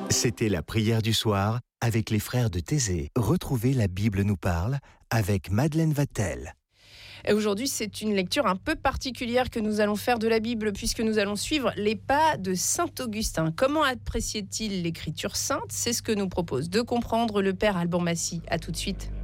C'était la prière du soir avec les frères de Thésée. Retrouvez La Bible nous parle avec Madeleine Vatel. Et aujourd'hui, c'est une lecture un peu particulière que nous allons faire de la Bible puisque nous allons suivre les pas de saint Augustin. Comment appréciait-il l'écriture sainte ? C'est ce que nous propose de comprendre le père Alban Massy. À tout de suite.